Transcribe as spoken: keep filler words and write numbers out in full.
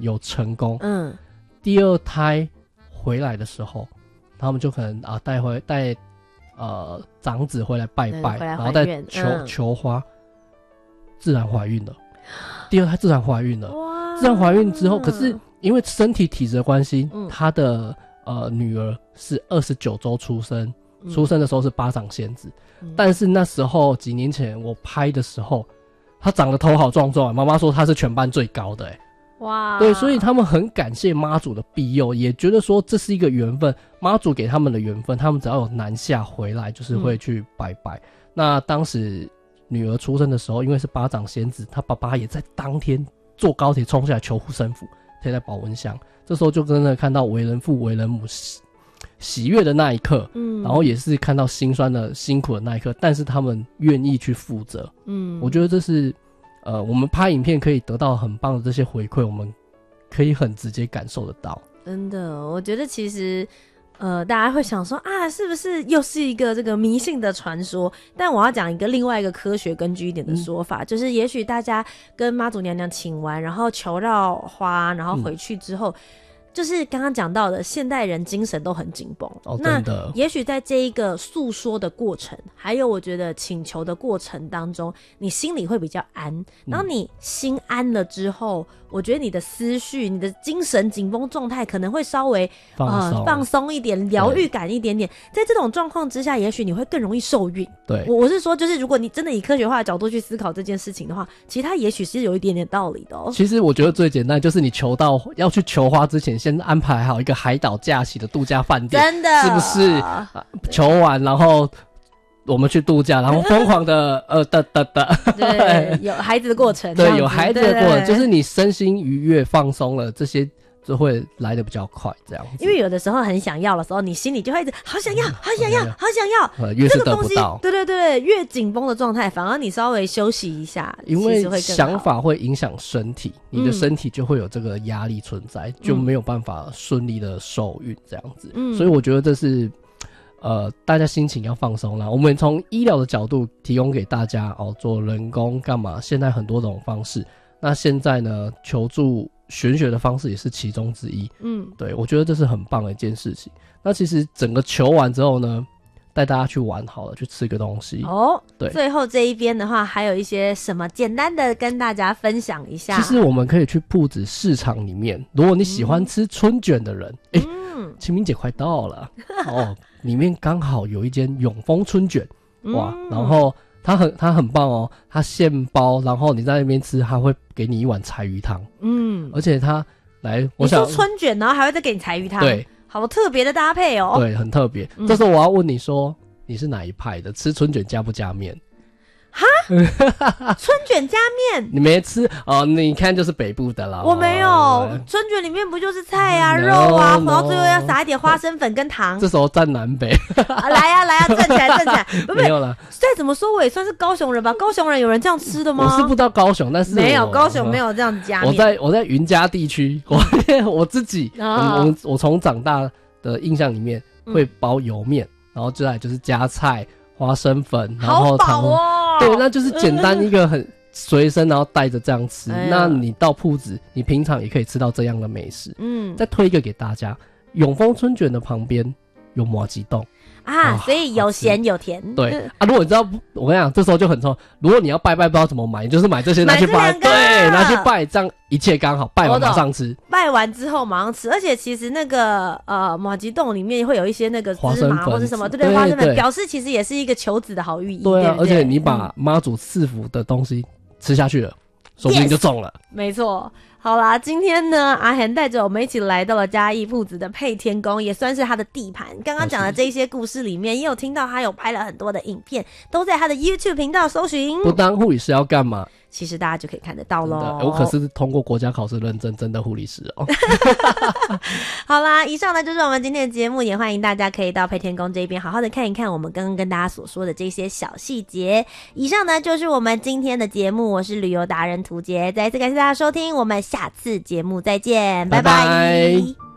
有成功， 嗯， 第二胎回来的时候，他们就可能啊带回带呃长子回来拜拜， 回来然后再求、 嗯、 求花，自然怀孕了。第二胎自然怀孕了， 哇！ 自然怀孕之后，可是因为身体体质的关系， 嗯、 她的呃女儿是二十九周出生，嗯、出生的时候是巴掌仙子，嗯、但是那时候几年前我拍的时候，她长得头好壮壮，妈妈说她是全班最高的、欸， 哇！ 对，所以他们很感谢妈祖的庇佑，也觉得说这是一个缘分，妈祖给他们的缘分，他们只要有南下回来，就是会去拜拜。嗯、那当时女儿出生的时候，因为是巴掌仙子，她爸爸也在当天坐高铁冲下来求护身符，贴在保温箱。这时候就真的看到为人父为人母喜喜悦的那一刻，嗯，然后也是看到心酸的辛苦的那一刻，但是他们愿意去负责，嗯，我觉得这是。呃，我们拍影片可以得到很棒的这些回馈，我们可以很直接感受得到。 真的，我觉得其实，呃，大家会想说啊，是不是又是一个这个迷信的传说？但我要讲一个另外一个科学根据一点的说法，嗯、就是也许大家跟妈祖娘娘请完，然后求绕花，然后回去之后。嗯就是刚刚讲到的，现代人精神都很紧绷。 哦，真的。 那也许在这一个诉说的过程，还有我觉得请求的过程当中，你心里会比较安。然后你心安了之后，嗯、我觉得你的思绪、你的精神紧绷状态可能会稍微放松、 呃、放松一点，疗愈感一点点。在这种状况之下，也许你会更容易受孕。 对， 我我是说，就是如果你真的以科学化的角度去思考这件事情的话，其实它也许是有一点点道理的哦。 其实我觉得最简单就是你求到要去求花之前。先安排好一个海岛假期的度假饭店， 真的是不是？啊、求完，然后我们去度假，然后疯狂的呃的的的， 对，有孩子的过程， 对，有孩子的过程，就是你身心愉悦、放松了，这些就会来得比较快，这样子。 因为有的时候很想要的时候，你心里就会一直好想要、好想要、好想要， 呃、越是得不到， 对对对，越紧绷的状态，反而你稍微休息一下， 因为想法会影响身体，你的身体就会有这个压力存在，嗯、就没有办法顺利的受孕这样子。嗯，所以我觉得这是呃大家心情要放松啦。我们从医疗的角度提供给大家哦，做人工干嘛？现在很多种方式。那现在呢，求助玄学的方式也是其中之一。嗯，对，我觉得这是很棒的一件事情。那其实整个求完之后呢，带大家去玩好了，去吃个东西。 哦， 对。 最后这一边的话，还有一些什么简单的跟大家分享一下。 其实我们可以去铺子市场里面，如果你喜欢吃春卷的人，哎、嗯欸，清明节快到了哦，里面刚好有一间永丰春卷，哇，嗯、然后。它很它很棒哦，它现包，然后你在那边吃，它会给你一碗柴鱼汤，嗯，而且它来，我想你说春卷，然后还会再给你柴鱼汤， 对， 好特别的搭配哦， 对，很特别。嗯、这时候我要问你说，你是哪一派的？吃春卷加不加面？ 哈，春卷加面， 你没吃哦？你看就是北部的啦。 我没有，哦、春卷里面不就是菜啊、no, 肉啊， no, 然后最后要撒一点花生粉跟糖。 这时候站南北， 啊来呀、啊、来呀、啊，站起来站起来！不没有啦。 再怎么说我也算是高雄人吧？高雄人有人这样吃的吗？ 我是不知道高雄，但是没有高雄没有这样加面。 我在我在云嘉地区，我我自己，哦、我我从长大的印象里面会包油面，嗯、然后接下来就是加菜。花生粉，然后糖， 哦、 对，那就是简单一个很随身，然后带着这样吃。哎、那你到铺子，你平常也可以吃到这样的美食。嗯，再推一个给大家，永丰春卷的旁边有麻糬冻啊，所以有咸有甜。 对啊，如果你知道，我跟你讲，这时候就很冲。如果你要拜拜不知道怎么买，你就是买这些拿去拜，对，拿去拜，这样一切刚好。拜完马上吃， 拜完之后马上吃。而且其实那个呃麻糬冻里面会有一些那个芝麻或是什么，对对，花生粉，表示其实也是一个求子的好寓意。 对啊， 对对， 而且你把妈祖赐福的东西吃下去了，说不定就中了。 Yes, 没错。好啦，今天呢，阿贤带着我们一起来到了嘉义铺子的配天宫，也算是他的地盘。刚刚讲的这些故事里面，也有听到他有拍了很多的影片，都在他的 YouTube 频道搜寻。 不当护理师要干嘛？ 其实大家就可以看得到咯。 我可是通过国家考试认证真的护理师哦。 好啦，以上呢就是我们今天的节目，也欢迎大家可以到配天宫这边好好的看一看我们刚刚跟大家所说的这些小细节。以上呢就是我们今天的节目，我是旅游达人涂杰，再一次感谢大家收听，我们下次节目再见，拜拜。 拜拜。